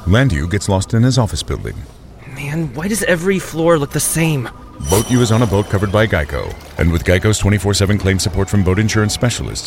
Landu gets lost in his office building. Man, why does every floor look the same? Boat U is on a boat covered by Geico. And with Geico's 24/7 claim support from boat insurance specialists,